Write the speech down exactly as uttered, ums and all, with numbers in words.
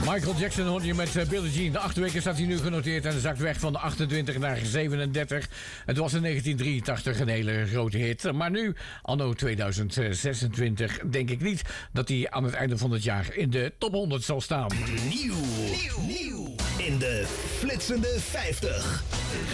Michael Jackson hoorde je met uh, Billie Jean. De acht weken staat hij nu genoteerd en zakt weg van de achtentwintig naar zevenendertig. Het was in negentien drieëntachtig een hele grote hit. Maar nu, anno tweeduizend zesentwintig, denk ik niet dat hij aan het einde van het jaar in de top honderd zal staan. Nieuw, nieuw, nieuw in de flitsende vijftig.